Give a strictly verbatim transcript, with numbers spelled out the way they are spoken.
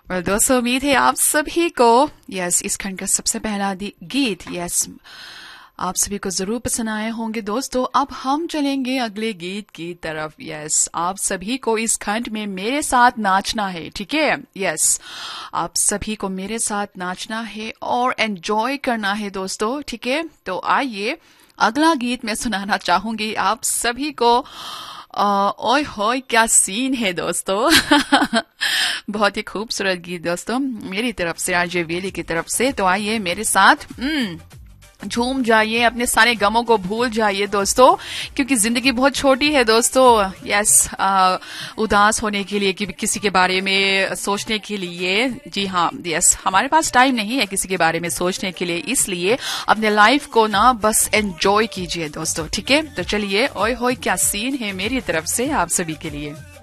well, दोस्तों उम्मीद है आप सभी को यस इस खंड का सबसे पहला गीत यस आप सभी को जरूर पसंद आए होंगे दोस्तों। अब हम चलेंगे अगले गीत की तरफ। यस आप सभी को इस खंड में मेरे साथ नाचना है, ठीक है। यस आप सभी को मेरे साथ नाचना है और एंजॉय करना है दोस्तों, ठीक है। तो आइए अगला गीत मैं सुनाना चाहूंगी आप सभी को। ओए होए क्या सीन है दोस्तों। बहुत ही खूबसूरत गीत दोस्तों मेरी तरफ से, आरजे वेली की तरफ से। तो आइए मेरे साथ झूम जाइए, अपने सारे गमों को भूल जाइए दोस्तों, क्योंकि जिंदगी बहुत छोटी है दोस्तों। यस आ, उदास होने के लिए, कि किसी के बारे में सोचने के लिए, जी हाँ यस हमारे पास टाइम नहीं है किसी के बारे में सोचने के लिए, इसलिए अपने लाइफ को ना बस एंजॉय कीजिए दोस्तों, ठीक है। तो चलिए ओए होए क्या सीन है मेरी तरफ से आप सभी के लिए।